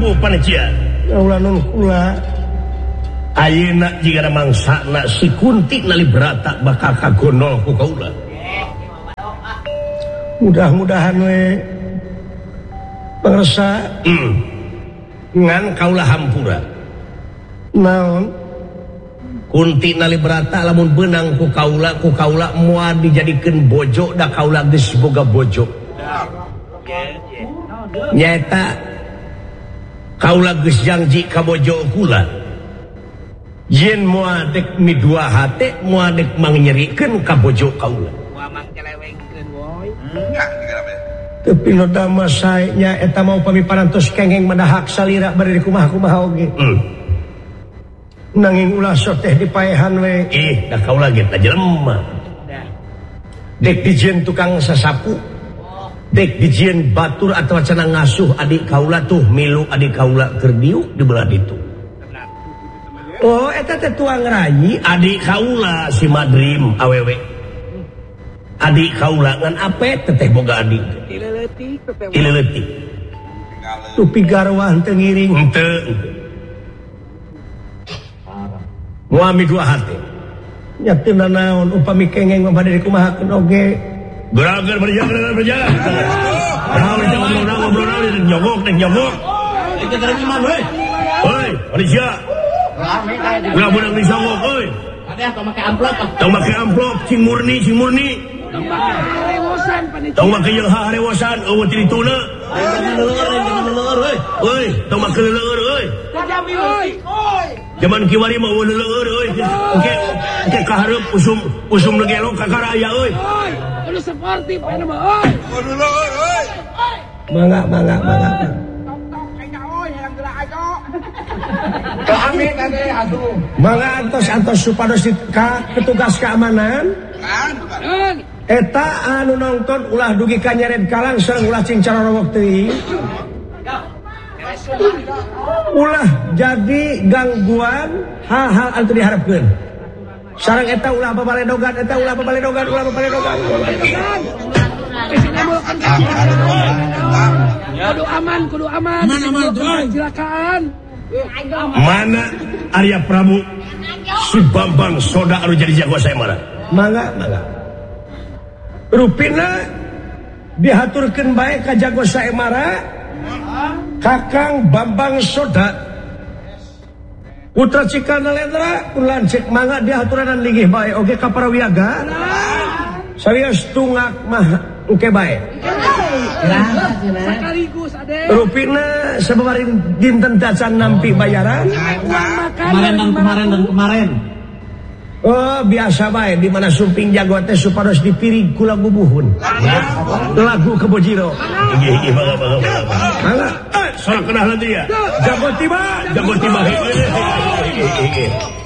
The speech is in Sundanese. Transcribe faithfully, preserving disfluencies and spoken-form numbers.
Prabu Panitia. Ulah nun kula. Ayeuna jigana mangsana si Kunti Nalibrata bakal kagondol ku kaula. Mudah-mudahan we pangresa hmm. ngan kaula hampura. Naon? Kunti Nalibrata lamun beunang ku kaula ku kaula moal dijadikeun bojo da kaula geus boga bojo. Nyaeta kaula geus janji ka bojo kula. Yen moal dek midua hate moal dek mangyerikeun ka bojo kaula. Moal mangcelewengkeun woy. Tapi no dama sae nya eta mau pamiparantos kengeng madahak salira bari kumaha-kumaha oge. Hmm. Nanging ulah sok teh dipaehan we. Ih, da kaula ge ta jelema. Dek dijieun tukang sasapu. Dek dijieun batur atawa cenah ngasuh adik kaula tuh milu adik kaula keur diu di belah ditu. Oh, eta teh tuang rayi adik kaula si Madrim awewe. Adik kaula ngan apet teteh boga adik. Ileutik teteh. Ileutik. Tu pigarwah teu ngiring. Henteu. Moal midua hate. Nya teu naon upami kengeng mah bade dikumahakeun oge. Gerakan berjalan berjalan. Tahu jangan ngobrol ngobrol ngobrol nyogok nek nyogok. Itu dari iman we. Hei, Malaysia. Ulah beunang disogok euy. Ada tong make amplop. Tong make amplop cing murni cing murni. Tong make harewosan panitia. Tong make jeung harewosan eueuh ti dituna. Jangan leueur, jangan leueur we. Euy, tong make leueur euy. Kajami we. Oi. Zaman kiwari mah eueuh leueur euy. Oke, oke ka hareup usum usum legelok ka karaya euy. Oi. Kudu sportif aya mah oi. Kudu leueur euy. Mangga mangga mangga. Amin ade atuh. Mangga antos-antos supados ka petugas keamanan. Kan. Eta anu nongton ulah dugi ka nyered kalang sareng ulah cing carorowok teuing. Ulah jadi gangguan hal-hal anu diharapkeun. Sareng eta ulah babaledogan, eta ulah babaledogan, ulah babaledogan. Kudu aman, kudu aman. Aman, aman, tuh. Silakan. Mana Arya Prabu si Bambang Soda anu jadi jago saya marah. Mangga mangga. Rupina dihaturkeun bae ka jago saemara Kakang Bambang Soda Putra Cikana Lendra ulah cek mangga dihaturanan linggih bae oge ka parawiyaga. Sawios tungak mah engke bae. Sekaligus ade. Rupina sababaraha dinten dacan nampi bayaran. Kemarin dan kemarin dan kemarin. Oh biasa bae di mana sumping jago teh supados dipiring ku lagu buhun. Lagu Kebojiro. Iya iya bangga bangga bangga. Mangga. Eh, sorak kenal nanti ya. Jago tiba, Jago tiba.